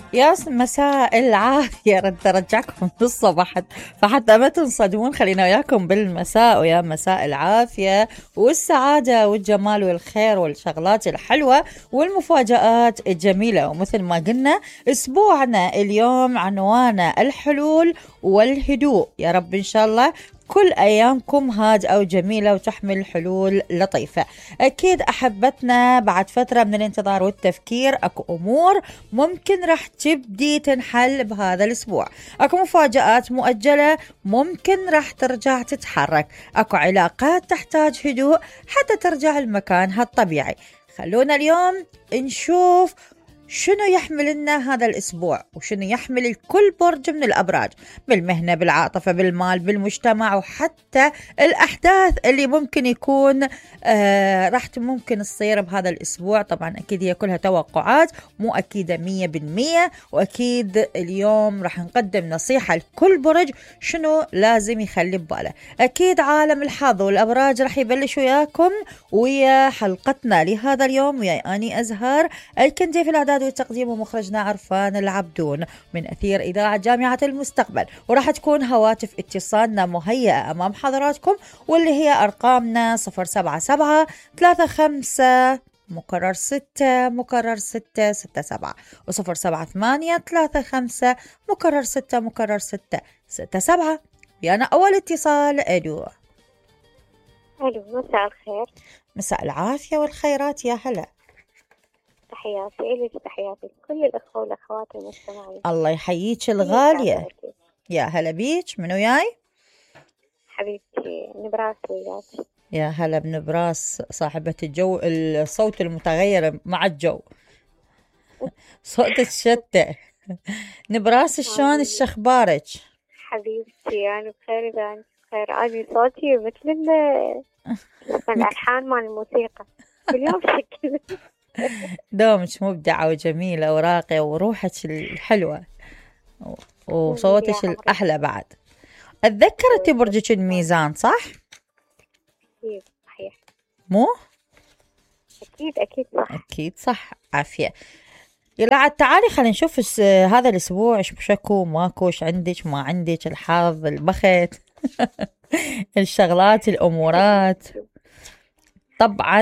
يا مساء العافية، رد رجعكم الصبح فحتى ما تنصدمون. خلينا وياكم بالمساء، ويا مساء العافية والسعادة والجمال والخير والشغلات الحلوة والمفاجآت الجميلة. ومثل ما قلنا اسبوعنا اليوم عنوانه الحلول والهدوء. يا رب إن شاء الله كل أيامكم هادئة وجميلة وتحمل حلول لطيفة. أكيد أحبتنا بعد فترة من الانتظار والتفكير أكو أمور ممكن راح تبدي تنحل بهذا الأسبوع، أكو مفاجآت مؤجلة ممكن راح ترجع تتحرك، أكو علاقات تحتاج هدوء حتى ترجع لمكانها الطبيعي. خلونا اليوم نشوف شنو يحمل لنا هذا الأسبوع وشنو يحمل كل برج من الأبراج، بالمهنة، بالعاطفة، بالمال، بالمجتمع، وحتى الأحداث اللي ممكن يكون راح ممكن تصير بهذا الأسبوع. طبعا أكيد هي كلها توقعات مو أكيدة 100%، وأكيد اليوم راح نقدم نصيحة لكل برج شنو لازم يخلي بباله. أكيد عالم الحظ والأبراج راح يبلش وياكم ويا حلقتنا لهذا اليوم، ويا أني أزهر الكندي في الإعداد والتقديم، ومخرجنا عرفان العبدون من أثير إذاعة جامعة المستقبل. وراح تكون هواتف اتصالنا مهيئة أمام حضراتكم، واللي هي أرقامنا 077 35 مكرر 6 مكرر 6 6 7 و078 35 مكرر 6 مكرر 6 6 7. ويانا أول اتصال. ألو. ألو، مساء الخير. مساء العافية والخيرات، يا هلا. تحياتي إلك، تحياتي لكل الأخوة والأخوات المستمعين. الله يحييك الغالية. يا هلا بيك، منو جاي؟ حبيبتي نبراس وياك. يا هلا بنبراس صاحبة الجو، الصوت المتغير مع الجو، صوتك شتى. نبراس شلون الشخبارك؟ حبيبتي أنا بخير، إذا أنت بخير. أنا صوتي مثل الألحان مال الموسيقى كل يوم شكل. دومك مبدعة وجميلة وراقية وروحك الحلوة وصوتك الأحلى بعد. أتذكر أنت برجك الميزان صح؟ أكيد صحيح. مو؟ أكيد صح. أكيد صح. عافية. يلا عاد تعالي خلينا نشوف هذا الأسبوع إيش شكو ماكو، إيش عندك ما عندك، الحظ، البخت الشغلات، الأمورات. طبعا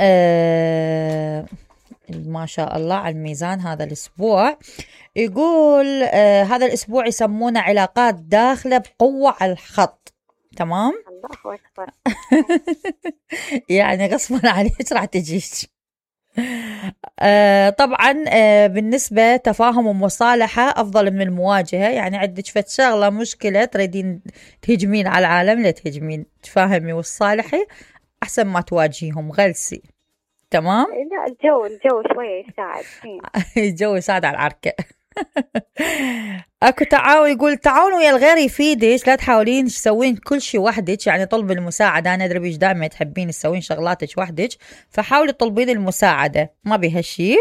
ما شاء الله على الميزان هذا الأسبوع. يقول هذا الأسبوع يسمونه علاقات داخلة بقوة على الخط. تمام. الله أكبر. يعني غصبا عليك راح تجيك. طبعا بالنسبة تفاهم ومصالحة أفضل من المواجهة. يعني عندك فت شغلة مشكلة تريدين تهجمين على العالم، لا تهجمين، تفاهمي وتصالحي أحسن ما تواجهيهم غلسي. تمام. لا، الجو شوية يساعد. الجو يساعد على العركة. اكو تعاون، يقول تعاون ويا الغير يفيدك، لا تحاولين تسوين كل شيء وحدك. يعني طلب المساعدة، انا ادري بيش دائما تحبين تسوين شغلاتك وحدك، فحاولي تطلبين المساعدة، ما بيها شيء.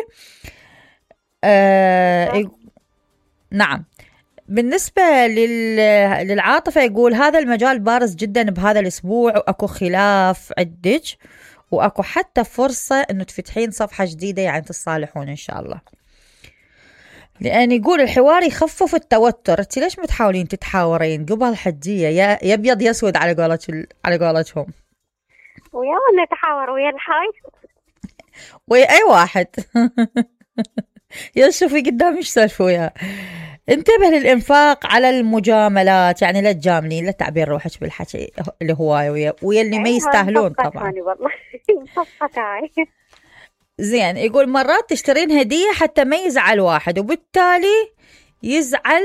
نعم. بالنسبة للعاطفة يقول هذا المجال بارز جدا بهذا الأسبوع، وأكو خلاف عندك، وأكو حتى فرصة أنه تفتحين صفحة جديدة، يعني تصالحون إن شاء الله. لأن يقول الحوار يخفف التوتر. انت ليش متحاولين تتحاورين قبل حجية يا أبيض يا أسود على قولتهم؟ ويا نتحاور ويا الحاي ويا أي واحد. يا شوفي قدام ايش سالفوا وياه. انتبه للإنفاق على المجاملات، يعني لا تجاملين، لا تعبين روحك بالحكي الهواية ويا اللي ما يستاهلون طبعا. والله زين. يقول مرات تشترين هدية حتى ما يزعل واحد، وبالتالي يزعل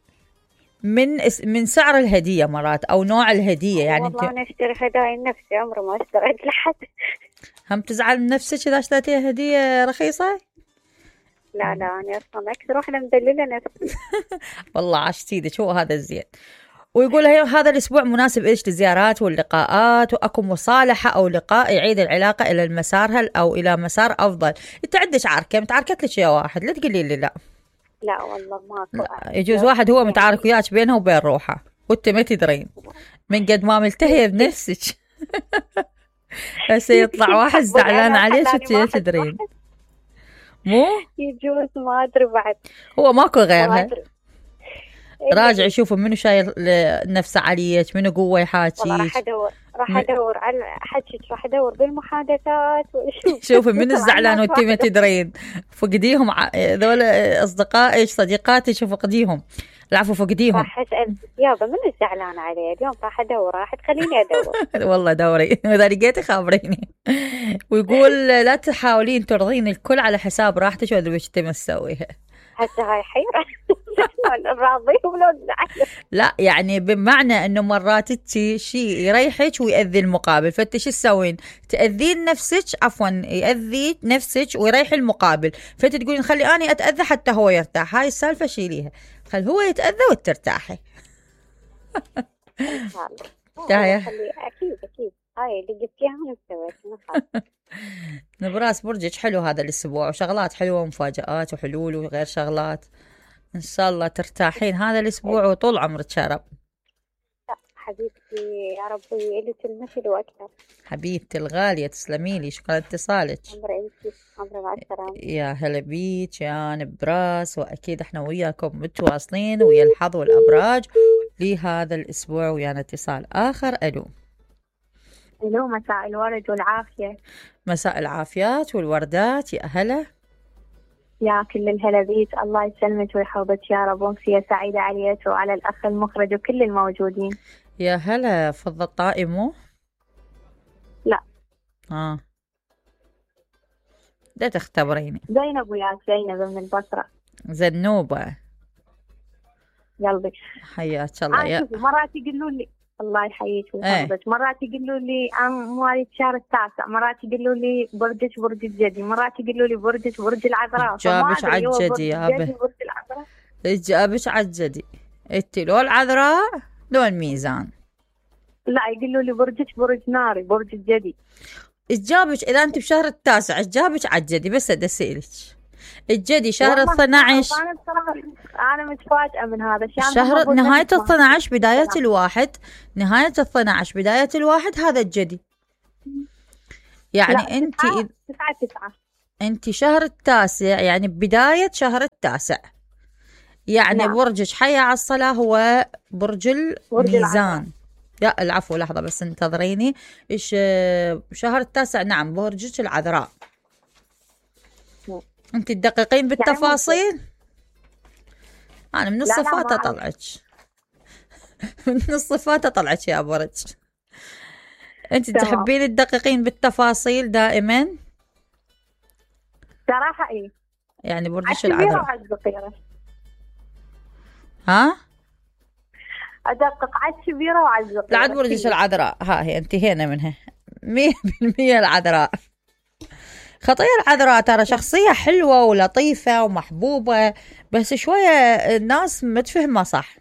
من سعر الهدية مرات أو نوع الهدية. يعني والله أنا أشتري هدايا لنفسي، عمري ما اشتريت لحد. هم تزعل من نفسك إذا اشتريتي هدية رخيصة؟ لا أنا أصلا أكثر واحدة مدللة نفسي. والله عاش سيدك، هو هذا الزين. ويقول هذا الأسبوع مناسب إيش للزيارات واللقاءات، وأكو مصالحة أو لقاء يعيد العلاقة إلى المسار أو إلى مسار أفضل. أنت عندك عركة متعاركت لك يا واحد، لا تقولي لي لا. لا والله ماكو. يجوز واحد هو متعارك وياك بينه وبين روحه وانت ما تدرين، من قد ما ملتهية بنفسك. هسه يطلع واحد زعلان عليك وانت لا تدرين. مو يجوز ما ادري بعد. هو ماكو ما غيرها. ادري. راجع شوفوا منو شايل نفسه عليك، منو قوة والله يحاكيك. راح ادور على حكيك، راح ادور بالمحادثات واشوف. شوفي من الزعلان وانت ما تدرين. فقديهم ذول اصدقائك صديقاتك وفقديهم. العفو فقديهم. راح اسال يابا من الزعلان عليه اليوم، راح ادور، راح تخليني ادور. والله دوري اذا لقيتي خابريني. ويقول لا تحاولين ترضين الكل على حساب راحتك وادري وش تبي تسويها. هسه هاي حيرة. راضيهم لو زعلوا. لا يعني بمعنى انه مرات شيء يريحك ويأذي المقابل، فانت شو تسوين؟ تأذين نفسك، عفوا يأذي نفسك ويريح المقابل، فانت تقولين خلي اني اتأذى حتى هو يرتاح. هاي السالفة شيليها، خل هو يتأذى وترتاحي. اكيد هاي اللي قلتيها انا سويتها. نبراس برجك حلو هذا الاسبوع، وشغلات حلوة ومفاجآت وحلول وغير شغلات. ان شاء الله ترتاحين هذا الاسبوع وطول عمرك يا رب. حبيبتي يا ربي اللي تلمسي واكثر. حبيبتي الغالية تسلمي لي، شكرا اتصالك. عمري مع السلامة. يا هلا بيك يا نبراس، واكيد احنا وياكم متواصلين ويا الحظ والابراج لهذا الاسبوع. ويانا اتصال اخر. الو. مساء الورد والعافية. مساء العافيات والوردات، يا هلا. يا كل الهلا بيك، الله يسلمك ويحفظك يا رب، وامسية سعيدة عليك وعلى الأخ المخرج وكل الموجودين. يا هلا. فضل طائمو؟ لا. لا تختبريني. زينب وياك، زينب من البصرة. زنوبة. قلبي. حياك الله. يا مرات يقولوا لي الله يحييك ويحفظك، مرات يقولوا لي مواليد الشهر التاسع، مرات يقولوا لي برجك برج الجدي، مرات يقولوا لي برجك برج العذراء. جابش على الجدي يا به. جابش على الجدي. انت لو العذراء لو الميزان. لا يقولوا لي برجك برج ناري، برج الجدي. جابش اذا انت بشهر التاسع، جابش على الجدي. بس ادسيلك الجدي شهر 12. أنا متفاجئة من هذا شهر نهاية 12 بداية الواحد، نهاية 12 بداية الواحد، هذا الجدي. يعني أنت 9 أنت شهر التاسع، يعني بداية شهر التاسع، يعني نعم. برجك حي على الصلاة هو برج الميزان. يا العفو لحظة بس انتظريني. إيش شهر التاسع؟ نعم برجك العذراء. انت تدققين بالتفاصيل. انا من الصفات اطلعك. من الصفات اطلعك يا برج. انت تحبين تدققين بالتفاصيل دائما. صراحة ايه. يعني برجك العذراء. ها؟ ادقق على الكبيرة وعلى الصغيرة. لا عاد برجك العذراء، ها هي انتهينا منها 100% العذراء. خطير العذراء ترى شخصية حلوة ولطيفة ومحبوبة، بس شوية الناس ما تفهمها صح.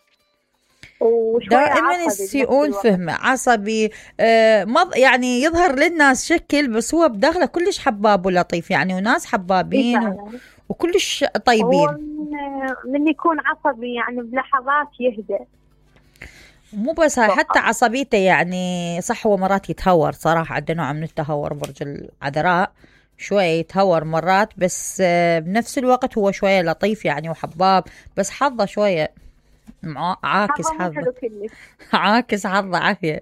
دائما يسيئون فهمه، عصبي. يعني يظهر للناس شكل بس هو بداخله كلش حباب ولطيف يعني، وناس حبابين وكلش طيبين. هو من يكون عصبي يعني بلحظات يهدأ. مو بس هاي، حتى عصبيته يعني صح. هو مرات يتهور صراحة، عنده نوع من التهور برج العذراء، شوية يتهور مرات، بس بنفس الوقت هو شوية لطيف يعني وحباب، بس حظه شوية عاكس حظه. عاكس حظه عافية.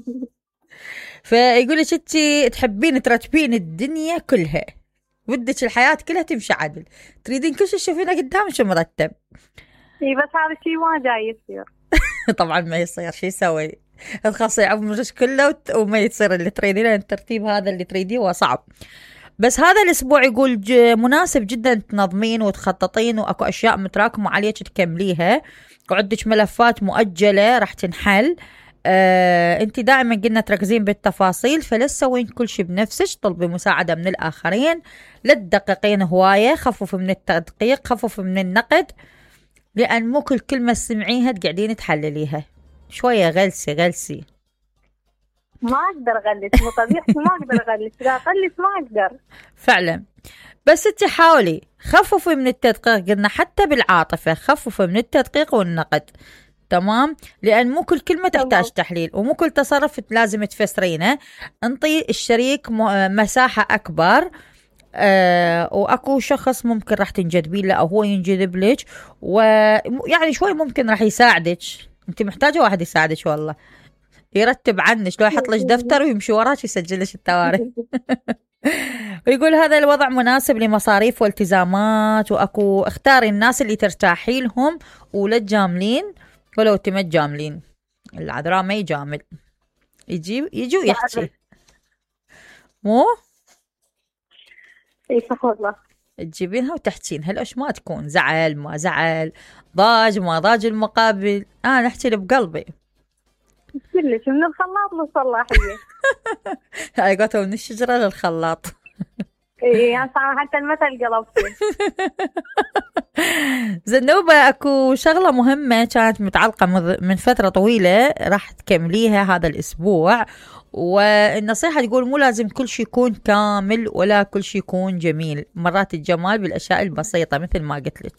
فيقول لك انت تحبين ترتبين الدنيا كلها، بدك الحياة كلها تمشي عدل، تريدين كل شيء تشوفينه قدامك مرتب. اي بس هذا الشيء ما جاي يصير. طبعا ما يصير. شو يسوي؟ تخلصي عمرك كله وما يصير اللي تريديه، لان الترتيب هذا اللي تريديه هو صعب. بس هذا الاسبوع يقول مناسب جدا تنظمين وتخططين، واكو اشياء متراكمه عليك تكمليها، وعندك ملفات مؤجله راح تنحل. انت دائما قلنا تركزين بالتفاصيل، فلا تسوين كل شيء بنفسك، طلبي مساعده من الاخرين، لا تدققين هوايه، خففي من التدقيق، خففي من النقد، لان مو كل كلمه تسمعيها تقعدين تحلليها، شويه غلسي. ما اقدر اغلس، مو طبيعتي، ما اقدر اغلس، اذا اغلس ما اقدر فعلا. بس انت حاولي خففي من التدقيق، قلنا حتى بالعاطفه خففي من التدقيق والنقد، تمام؟ لان مو كل كلمه تحتاج تحليل، ومو كل تصرف لازم تفسرينه. انطي الشريك مساحه اكبر، واكو شخص ممكن راح تنجذبين له او هو ينجذب لك، ويعني شوي ممكن راح يساعدك. انت محتاجه واحد يساعدك والله، يرتب عنك، لو يحط لك دفتر ويمشي وراك يسجل لك التواريخ. ويقول هذا الوضع مناسب لمصاريف والتزامات، واكو اختاري الناس اللي ترتاحي لهم ولا تجاملين، ولو انت ما تجاملين. العذراء ما يجامل، يجي ويحكي مو اي صح والله. تجيبينها وتحكين هالأش ما تكون زعل ما زعل، ضاج ما ضاج المقابل، نحكي اللي بقلبي كلش من الخلاط للصلاحية. هاي قلتوا من الشجرة للخلاط. اي يعني حتى المثل قلبتي. زنوبة، اكو شغلة مهمة كانت متعلقة من فترة طويلة راح تكمليها هذا الأسبوع، والنصيحة تقول مو لازم كل شيء يكون كامل ولا كل شيء يكون جميل، مرات الجمال بالأشياء البسيطة مثل ما قلت لك.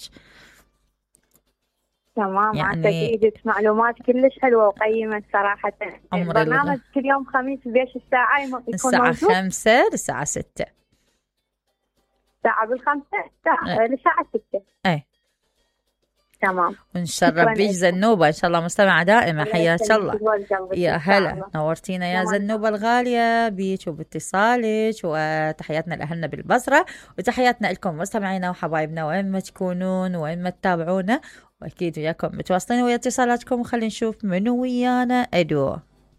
تمام، يعني ايدك معلومات كلش حلوة وقيمة صراحة. البرنامج كل يوم خميس بيش الساعة يكون الساعة 5 للساعة 6. ساعة بالخمسة لساعة 6. اي تمام. ونشرف بيك زنوبة، ان شاء الله مستمعة دائمة، حياك الله. يا هلا، نورتينا يا زنوبة الغالية بيك وباتصالك، وتحياتنا لأهلنا بالبصرة، وتحياتنا لكم مستمعينا وحبايبنا وين ما تكونون وين ما تتابعونا، واكيد وياكم متواصلين ويا اتصالاتكم. وخلينا نشوف منو ويانا. الو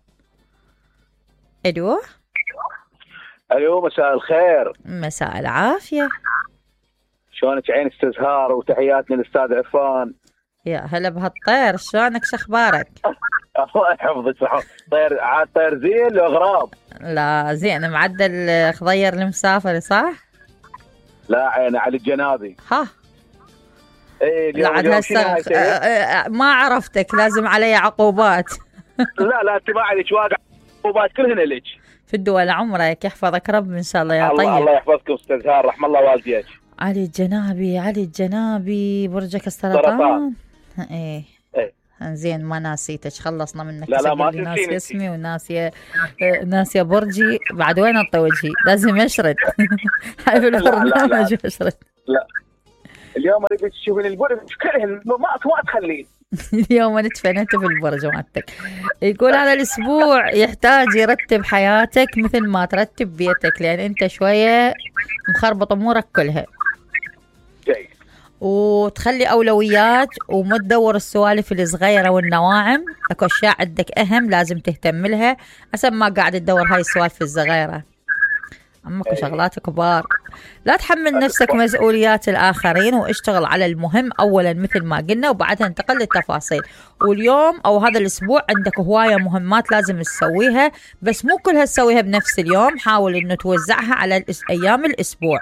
مساء الخير. مساء العافية. شلونك عين استاذ هار، وتحياتنا للاستاذ عرفان. يا هلا بهالطير، شلونك شخبارك؟ الله يحفظك. طير عاد طير زين لو غراب؟ لا زين، معدل خضير المسافر صح؟ لا عين علي الجنابي. ها ايه لا عاد هسه ما عرفتك، لازم علي عقوبات. لا انت ما عليك واقع عقوبات كلهن لك. في الدول عمرك، يحفظك رب ان شاء الله يا طيب. الله يحفظكم استاذ هار، رحم الله والديك. علي الجنابي برجك السرطان. ايه زين ما ناسيتك، خلصنا منك. لا ما ناسي اسمي وناسي برجي، بعد وين اطي وجهي؟ لازم اشرد. هاي في البرنامج اشرد. لا اليوم اريد تشوفين البرج كلهن ما تخلين. اليوم ندفنت في البرج مالتك. يقول هذا الاسبوع يحتاج يرتب حياتك مثل ما ترتب بيتك، لان انت شويه مخربط امورك كلها. جيد. وتخلي اولويات وما تدور السوالف الصغيره والنواعم، اكو اشياء عندك اهم لازم تهتم لها، عشان ما قاعد تدور هاي السوالف الصغيره. اكو شغلات كبار. لا تحمل نفسك مسؤوليات الآخرين، واشتغل على المهم أولا مثل ما قلنا، وبعدها انتقل للتفاصيل. واليوم أو هذا الأسبوع عندك هواية مهمات لازم تسويها، بس مو كلها تسويها بنفس اليوم، حاول إنه توزعها على أيام الأسبوع.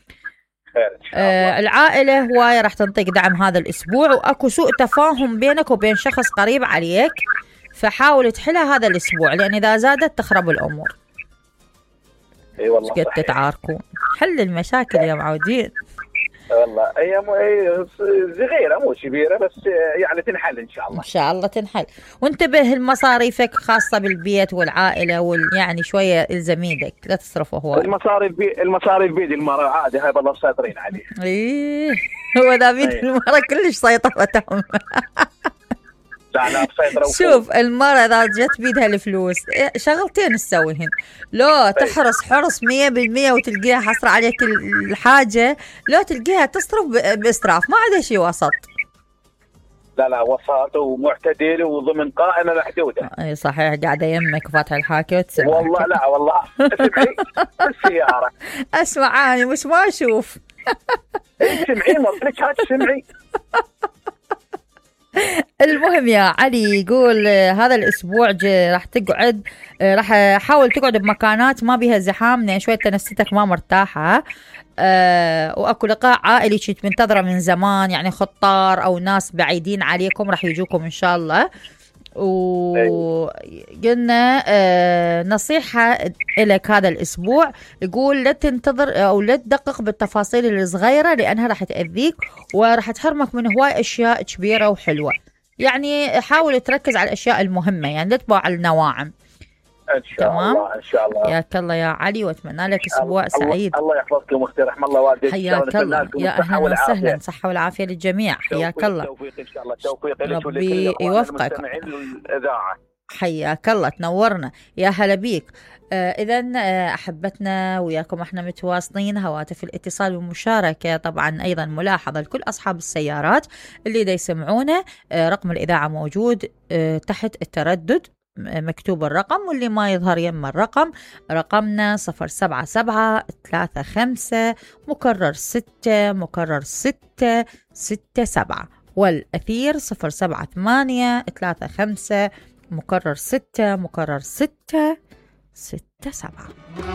العائلة هواية راح تنطيك دعم هذا الأسبوع، وأكو سوء تفاهم بينك وبين شخص قريب عليك، فحاول تحلها هذا الأسبوع، لأن إذا زادت تخرب الأمور. اي والله قد تتعاركون. حل المشاكل يا معودين. والله هي صغيره مو كبيره، بس يعني تنحل ان شاء الله. ان شاء الله تنحل. وانتبه لمصاريفك خاصه بالبيت والعائله يعني شويه الزم ايدك، لا تصرفه هو. المصاريف بيد المراه عادي، هاي والله مسيطرين عليه. ايه هو ذا بيد المراه كلش سيطرتهم. شوف المرأة إذا جت بيدها الفلوس شغلتين تسويهن، لو تحرص حرص 100% وتلقيها حصر عليك الحاجة، لو تلقيها تصرف بإسراف، ما عندها شيء وسط. لا وسط ومعتدل وضمن قائمة محدودة. اي صحيح، قاعدة يمك فاتحة الحاكي وتسمعك. والله لا والله اسمعي بالسيارة. اسمع أنا مش ما أشوف. اسمعي مرتك هات اسمعي. المهم يا علي، يقول هذا الأسبوع راح تقعد، راح حاول تقعد بمكانات ما بيها زحام، لأن شوية نفسيتك ما مرتاحة. وأكو لقاء عائلي كنت منتظرة من زمان، يعني خطار أو ناس بعيدين عليكم راح يجوكم إن شاء الله. وقلنا نصيحة لك هذا الأسبوع، يقول لا تنتظر أو لا تدقق بالتفاصيل الصغيرة، لأنها راح تأذيك وراح تحرمك من هواي أشياء كبيرة وحلوة. يعني حاول تركز على الأشياء المهمة، يعني لا تبع على النواعم. ان شاء الله ان شاء الله. حياك الله يا علي، واتمنى لك اسبوع سعيد. الله يحفظك ومختي، رحم الله والديك. حياك الله، يا اهلا وسهلا، صحه والعافيه للجميع. حياك الله، توفيق ان شاء الله، توفيق لك ربي يوفقك. المستمعين الاذاعه. حياك الله، تنورنا، يا هلا بيك. إذا أحبتنا وياكم احنا متواصلين، هواتف الاتصال والمشاركة طبعا أيضا ملاحظة لكل أصحاب السيارات اللي دا يسمعونا. رقم الإذاعة موجود تحت التردد، مكتوب الرقم، واللي ما يظهر يم الرقم، رقمنا 077-35 مكرر 6 مكرر 667، والأثير 078-35 مكرر 6 مكرر 667.